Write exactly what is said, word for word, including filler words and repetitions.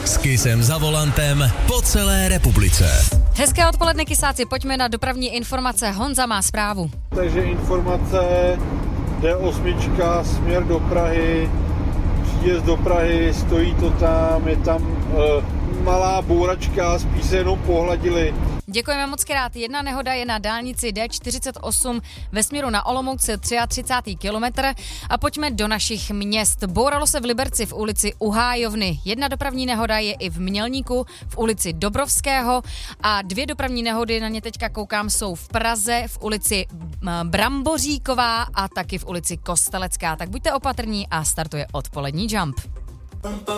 S Kissem za volantem po celé republice. Hezké odpoledne, kysáci, pojďme na dopravní informace. Honza má zprávu. Takže informace, D osm, směr do Prahy, příjezd do Prahy, stojí to tam, je tam e, malá bouračka, spíš se jenom pohladili. Děkujeme moc krát. Jedna nehoda je na dálnici D čtyřicet osm ve směru na Olomouc, třicátý třetí kilometr. A pojďme do našich měst. Bouralo se v Liberci v ulici Uhájovny. Jedna dopravní nehoda je i v Mělníku v ulici Dobrovského a dvě dopravní nehody, na ně teďka koukám, jsou v Praze v ulici Bramboříková a taky v ulici Kostelecká. Tak buďte opatrní a startuje odpolední Jump.